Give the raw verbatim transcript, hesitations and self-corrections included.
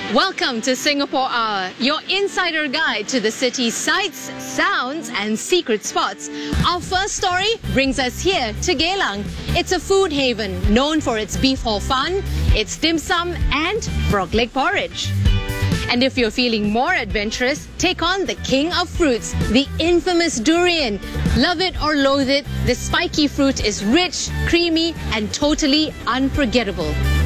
Welcome to Singapore Hour, your insider guide to the city's sights, sounds and secret spots. Our first story brings us here to Geylang. It's a food haven known for its beef hor fun, its dim sum and frog leg porridge. And if you're feeling more adventurous, take on the king of fruits, the infamous durian. Love it or loathe it, this spiky fruit is rich, creamy and totally unforgettable.